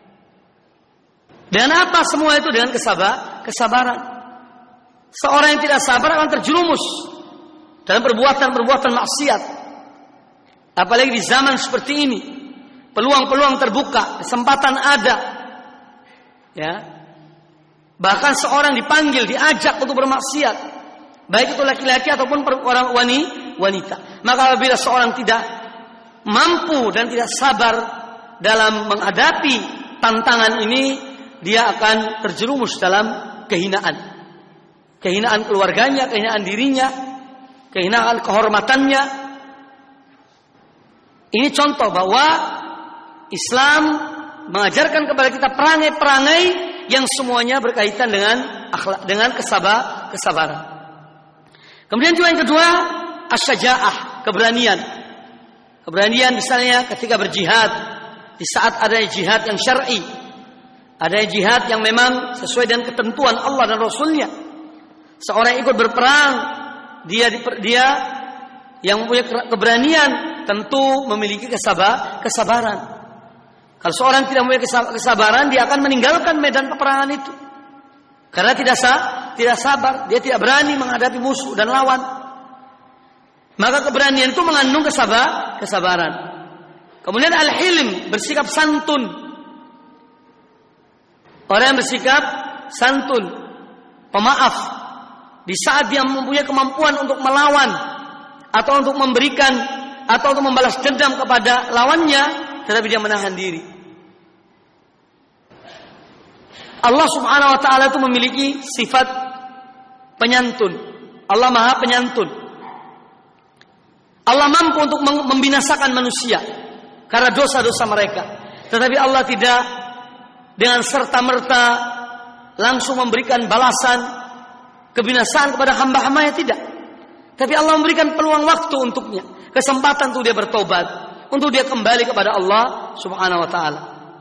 Dan apa semua itu? Dengan kesabar, kesabaran. Seorang yang tidak sabar akan terjerumus dalam perbuatan-perbuatan maksiat. Apalagi di zaman seperti ini, peluang-peluang terbuka, kesempatan ada. Ya. Bahkan seorang dipanggil, diajak untuk bermaksiat, baik itu laki-laki ataupun orang wanita. Maka apabila seorang tidak mampu dan tidak sabar dalam menghadapi tantangan ini, dia akan terjerumus dalam kehinaan. Kehinaan keluarganya, kehinaan dirinya, kehinaan kehormatannya. Ini contoh bahwa Islam mengajarkan kepada kita perangai-perangai yang semuanya berkaitan dengan akhlak, dengan kesabar, kesabaran. Kemudian juga yang kedua, asy-syaja'ah, keberanian. Keberanian misalnya ketika berjihad, di saat ada jihad yang syar'i, ada jihad yang memang sesuai dengan ketentuan Allah dan Rasulnya. Seorang ikut berperang, dia dia yang mempunyai keberanian tentu memiliki kesabar, kesabaran. Kalau seorang tidak mempunyai kesabaran, dia akan meninggalkan medan peperangan itu. Karena tidak sah, tidak sabar, dia tidak berani menghadapi musuh dan lawan. Maka keberanian itu mengandung kesabar, kesabaran. Kemudian al-hilm, bersikap santun. Orang yang bersikap santun, pemaaf, di saat dia mempunyai kemampuan untuk melawan atau untuk memberikan atau untuk membalas dendam kepada lawannya, tetapi dia menahan diri. Allah Subhanahu wa taala itu memiliki sifat penyantun. Allah Maha Penyantun. Allah mampu untuk membinasakan manusia karena dosa-dosa mereka. Tetapi Allah tidak dengan serta-merta langsung memberikan balasan kebinasaan kepada hamba-hambanya, tidak. Tapi Allah memberikan peluang waktu untuknya, kesempatan untuk dia bertobat, untuk dia kembali kepada Allah Subhanahu wa taala.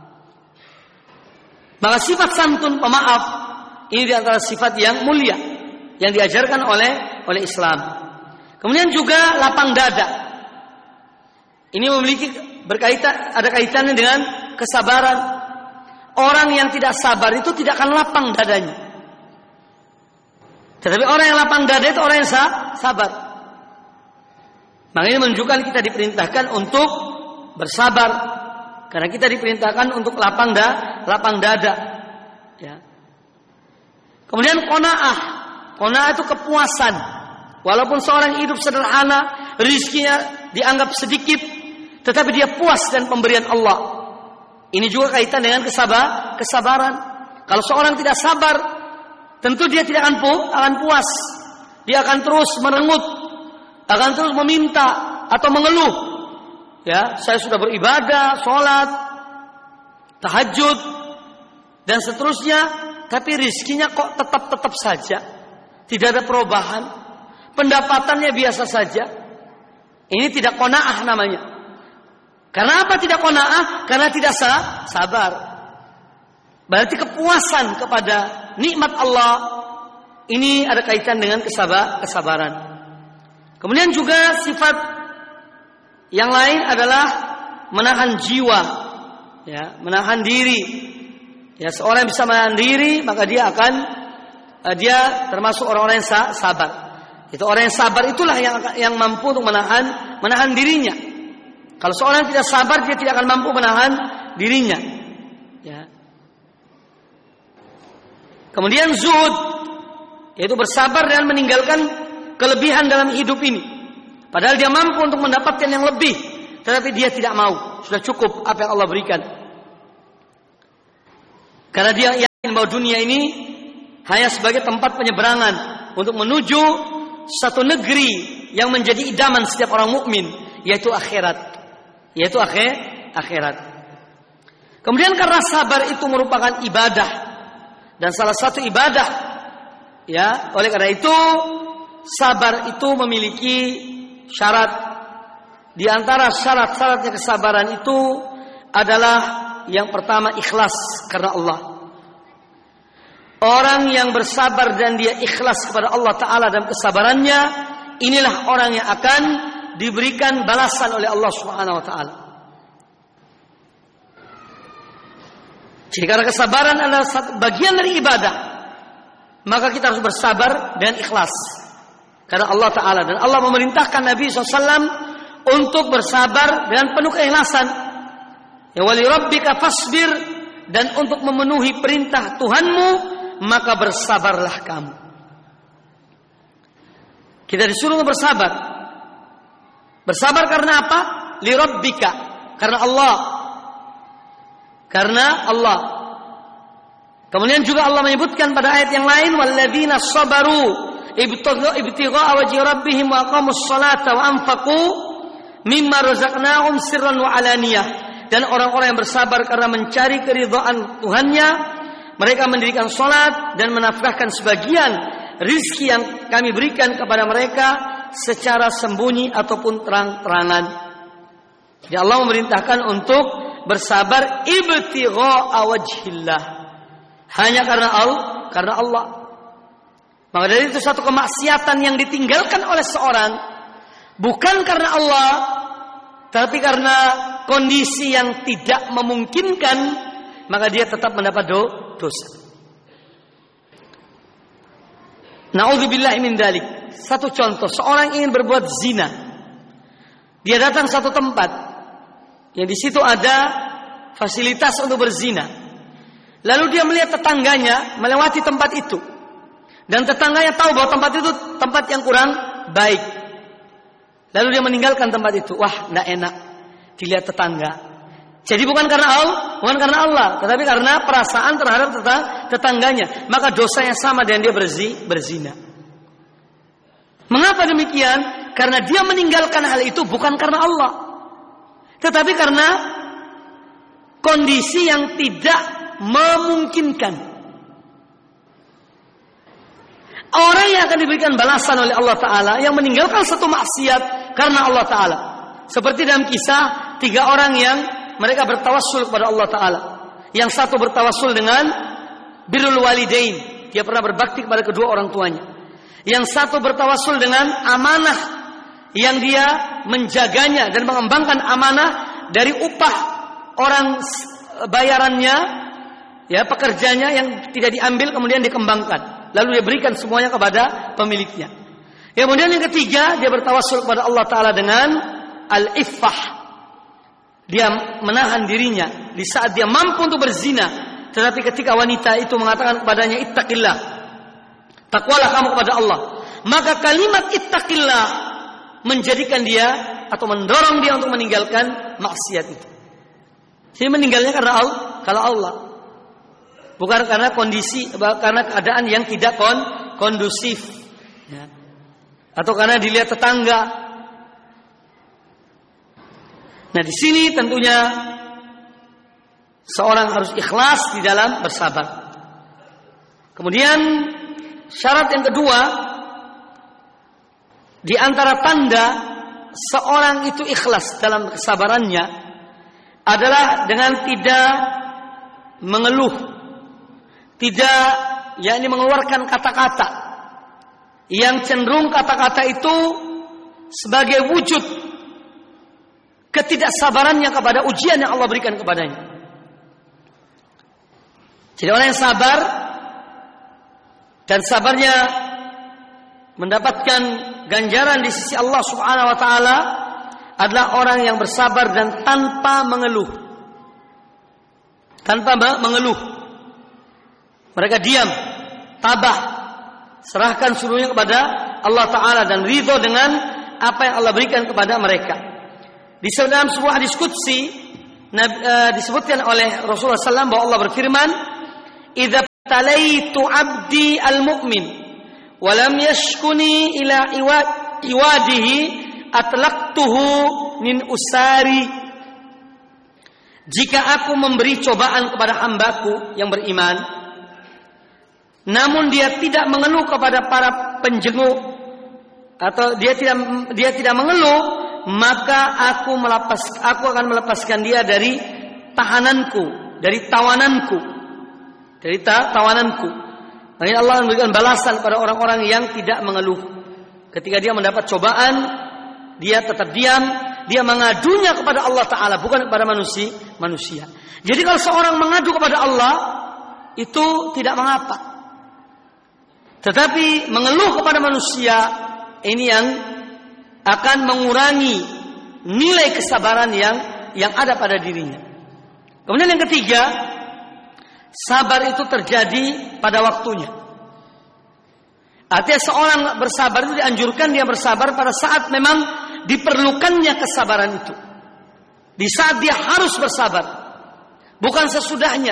Maka sifat santun, pemaaf, ini di antara sifat yang mulia yang diajarkan oleh oleh Islam. Kemudian juga lapang dada. Ini memiliki berkaitan, ada kaitannya dengan kesabaran. Orang yang tidak sabar itu tidak akan lapang dadanya. Tetapi orang yang lapang dada itu orang yang sabar. Maka ini menunjukkan kita diperintahkan untuk bersabar. Karena kita diperintahkan untuk lapang da, lapang dada. Ya. Kemudian qanaah. Qanaah itu kepuasan. Walaupun seorang hidup sederhana, rezekinya dianggap sedikit, tetapi dia puas dengan pemberian Allah. Ini juga kaitan dengan kesabar, kesabaran. Kalau seorang tidak sabar, tentu dia tidak akan, pu, akan puas. Dia akan terus merengut, akan terus meminta atau mengeluh. Ya, saya sudah beribadah, sholat, tahajud, dan seterusnya, tapi rezekinya kok tetap-tetap saja, tidak ada perubahan, pendapatannya biasa saja. Ini tidak qanaah namanya. Karena apa tidak qanaah? Karena tidak sabar. Berarti kepuasan kepada nikmat Allah ini ada kaitan dengan kesabar, kesabaran. Kemudian juga sifat yang lain adalah menahan jiwa, ya, menahan diri. Ya, seorang yang bisa menahan diri, maka dia akan uh, dia termasuk orang-orang yang sabar. Itu orang yang sabar itulah yang yang mampu untuk menahan menahan dirinya. Kalau seorang tidak sabar, dia tidak akan mampu menahan dirinya. Ya. Kemudian zuhud, yaitu bersabar dan meninggalkan kelebihan dalam hidup ini. Padahal dia mampu untuk mendapatkan yang lebih, tetapi dia tidak mau. Sudah cukup apa yang Allah berikan. Karena dia bahwa dunia ini hanya sebagai tempat penyeberangan untuk menuju satu negeri yang menjadi idaman setiap orang mukmin, yaitu akhirat. Yaitu akhir, akhirat. Kemudian karena sabar itu merupakan ibadah dan salah satu ibadah, ya, oleh karena itu sabar itu memiliki syarat. Di antara syarat-syaratnya kesabaran itu adalah yang pertama ikhlas karena Allah. Orang yang bersabar dan dia ikhlas kepada Allah Ta'ala dalam kesabarannya, inilah orang yang akan diberikan balasan oleh Allah Subhanahu Wa Ta'ala. Jadi karena kesabaran adalah bagian dari ibadah, maka kita harus bersabar dan ikhlas karena Allah Ta'ala. Dan Allah memerintahkan Nabi shallallahu alaihi wasallam untuk bersabar dengan penuh keikhlasan. Ya wali rabbika fasbir, dan untuk memenuhi perintah Tuhanmu maka bersabarlah kamu. Kita disuruh bersabar. Bersabar karena apa? Li rabbika, karena Allah. Karena Allah. Kemudian juga Allah menyebutkan pada ayat yang lain, walladzina sabaru ibtigha'a wajhi rabbihim wa aqamus salata wa anfaqu mimma razaqnahum sirran wa alaniyah. Dan orang-orang yang bersabar karena mencari keridhaan Tuhannya, mereka mendirikan salat dan menafkahkan sebagian rizki yang kami berikan kepada mereka secara sembunyi ataupun terang-terangan. Jadi Allah memerintahkan untuk bersabar ibtigha'a wajhillah, hanya karena Allah, karena Allah. Maka dari itu satu kemaksiatan yang ditinggalkan oleh seorang bukan karena Allah, tapi karena kondisi yang tidak memungkinkan, maka dia tetap mendapat dosa. Na'udzubillahi min dzalik. Satu contoh, seorang ingin berbuat zina. Dia datang satu tempat yang di situ ada fasilitas untuk berzina. Lalu dia melihat tetangganya melewati tempat itu, dan tetangganya tahu bahwa tempat itu tempat yang kurang baik. Lalu dia meninggalkan tempat itu. Wah, tidak enak dilihat tetangga. Jadi bukan karena Allah, bukan karena Allah, tetapi karena perasaan terhadap tetangganya. Maka dosanya sama dengan dia berzi, berzina. Mengapa demikian? Karena dia meninggalkan hal itu bukan karena Allah, tetapi karena kondisi yang tidak memungkinkan. Orang yang akan diberikan balasan oleh Allah Ta'ala yang meninggalkan satu maksiat karena Allah Ta'ala. Seperti dalam kisah tiga orang yang mereka bertawassul kepada Allah Ta'ala. Yang satu bertawassul dengan birrul walidain, dia pernah berbakti kepada kedua orang tuanya. Yang satu bertawassul dengan amanah, yang dia menjaganya dan mengembangkan amanah dari upah orang bayarannya, ya pekerjanya yang tidak diambil kemudian dikembangkan, lalu dia berikan semuanya kepada pemiliknya. Kemudian yang ketiga, dia bertawassul kepada Allah Ta'ala dengan al-iffah. Dia menahan dirinya di saat dia mampu untuk berzina, tetapi ketika wanita itu mengatakan kepadanya ittaqillah, takwalah kamu kepada Allah, maka kalimat ittaqillah menjadikan dia atau mendorong dia untuk meninggalkan maksiat itu. Jadi meninggalnya karena Allah, kalau Allah, bukan karena kondisi, karena keadaan yang tidak kon, kondusif, ya. Atau karena dilihat tetangga. Nah, di sini tentunya seorang harus ikhlas di dalam bersabar. Kemudian syarat yang kedua, di antara tanda seorang itu ikhlas dalam kesabarannya adalah dengan tidak mengeluh, tidak yakni mengeluarkan kata-kata yang cenderung kata-kata itu sebagai wujud ketidaksabarannya kepada ujian yang Allah berikan kepadanya. Jadi orang yang sabar dan sabarnya mendapatkan ganjaran di sisi Allah Subhanahu wa taala adalah orang yang bersabar dan tanpa mengeluh. Tanpa mengeluh. Mereka diam, tabah, serahkan seluruhnya kepada Allah Ta'ala dan ridho dengan apa yang Allah berikan kepada mereka. Di dalam sebuah diskusi disebutkan oleh Rasulullah shallallahu alaihi wasallam bahwa Allah berfirman, "Idza talaitu abdi al-mu'min wa lam yashkuni ila iwadihi atlaqtuhu min usari. Jika aku memberi cobaan kepada hambaku yang beriman, namun dia tidak mengeluh kepada para penjenguk, atau dia tidak dia tidak mengeluh, maka aku melepas aku akan melepaskan dia dari tahananku, dari tawananku, dari ta, tawananku. Makanya Allah memberikan balasan pada orang-orang yang tidak mengeluh. Ketika dia mendapat cobaan, dia tetap diam. Dia mengadunya kepada Allah Ta'ala, bukan kepada manusia. manusia. Jadi kalau seorang mengadu kepada Allah, itu tidak mengapa. Tetapi mengeluh kepada manusia, ini yang akan mengurangi nilai kesabaran yang yang ada pada dirinya. Kemudian yang ketiga, sabar itu terjadi pada waktunya. Artinya seorang bersabar itu dianjurkan dia bersabar pada saat memang diperlukannya kesabaran itu. Di saat dia harus bersabar, bukan sesudahnya.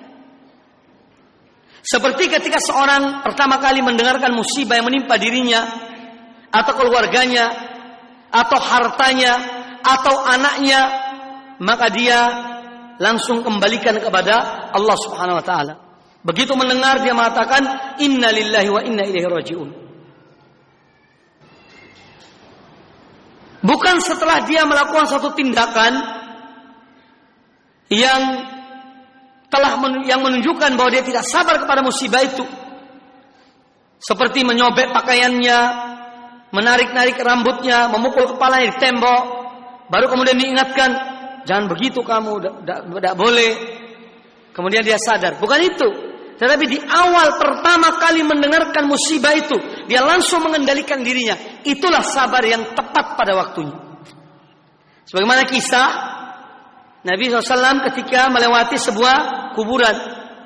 Seperti ketika seorang pertama kali mendengarkan musibah yang menimpa dirinya, atau keluarganya, atau hartanya, atau anaknya, maka dia langsung kembalikan kepada Allah Subhanahu wa taala. Begitu mendengar dia mengatakan inna lillahi wa inna ilaihi raji'un. Bukan setelah dia melakukan suatu tindakan yang telah men, yang menunjukkan bahwa dia tidak sabar kepada musibah itu. Seperti menyobek pakaiannya, menarik-narik rambutnya, memukul kepalanya di tembok, baru kemudian diingatkan, jangan begitu kamu, tidak boleh. Kemudian dia sadar. Bukan itu. Tetapi di awal pertama kali mendengarkan musibah itu, dia langsung mengendalikan dirinya. Itulah sabar yang tepat pada waktunya. Sebagaimana kisah Nabi shallallahu alaihi wasallam ketika melewati sebuah kuburan.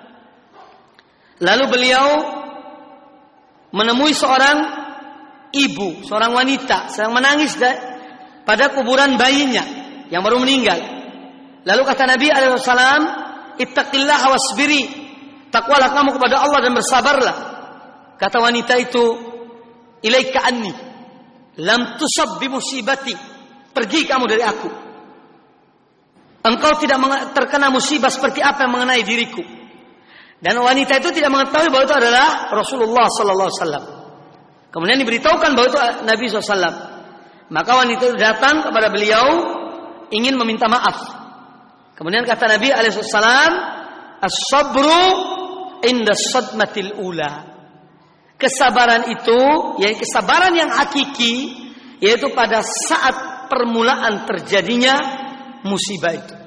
Lalu beliau menemui seorang ibu, seorang wanita sedang menangis pada kuburan bayinya yang baru meninggal. Lalu kata Nabi shallallahu alaihi wasallam, ittaqillaha wasbiri. Takwalah kamu kepada Allah dan bersabarlah. Kata wanita itu, ilaika anni lam tusab bi musibati. Pergi kamu dari aku. Engkau tidak terkena musibah seperti apa yang mengenai diriku. Dan wanita itu tidak mengetahui bahwa itu adalah Rasulullah sallallahu alaihi wasallam. Kemudian diberitahukan bahwa itu Nabi sallallahu alaihi wasallam. Maka wanita itu datang kepada beliau ingin meminta maaf. Kemudian kata Nabi alaihi wasallam, as-sabru inda sadmatil ula. Kesabaran itu, yaitu kesabaran yang hakiki, yaitu pada saat permulaan terjadinya musibah itu.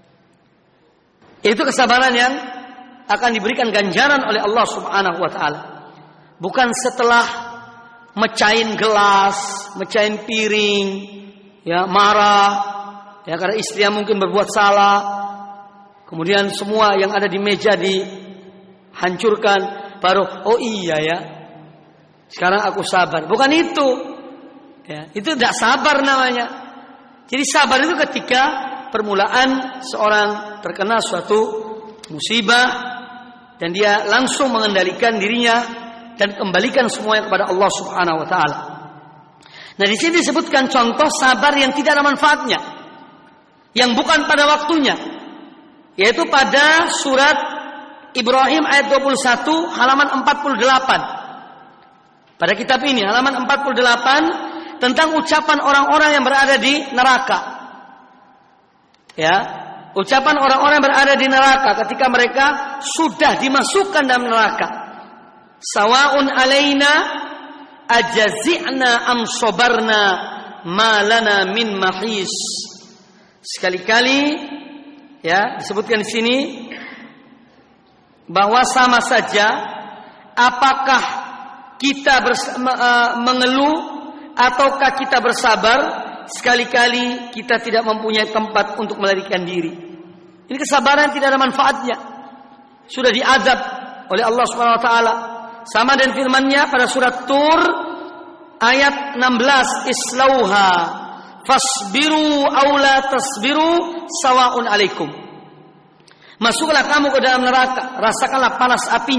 Itu kesabaran yang akan diberikan ganjaran oleh Allah Subhanahu wa taala. Bukan setelah mecahin gelas, mecahin piring, ya marah, ya karena istrinya mungkin berbuat salah. Kemudian semua yang ada di meja dihancurkan, baru oh iya ya, sekarang aku sabar. Bukan itu, ya, itu tidak sabar namanya. Jadi sabar itu ketika permulaan seorang terkena suatu musibah dan dia langsung mengendalikan dirinya dan kembalikan semuanya kepada Allah Subhanahu wa taala. Nah, di sini disebutkan contoh sabar yang tidak ada manfaatnya, yang bukan pada waktunya. Yaitu pada surat Ibrahim ayat dua puluh satu halaman empat puluh delapan. Pada kitab ini halaman empat puluh delapan tentang ucapan orang-orang yang berada di neraka. Ya, ucapan orang-orang yang berada di neraka ketika mereka sudah dimasukkan dalam neraka. Sawaun alaina ajazi'na am sabarna ma lana min mahis. Sekali-kali ya, disebutkan di sini bahwa sama saja apakah kita bers- uh, mengeluh ataukah kita bersabar, sekali-kali kita tidak mempunyai tempat untuk melarikan diri. Ini kesabaran tidak ada manfaatnya. Sudah diazab oleh Allah Subhanahu wa taala. Sama dengan firman-Nya pada surat Tur ayat enam belas, islauha fasbiru aw la tasbiru sawaun alaikum. Masuklah kamu ke dalam neraka, rasakanlah panas apinya.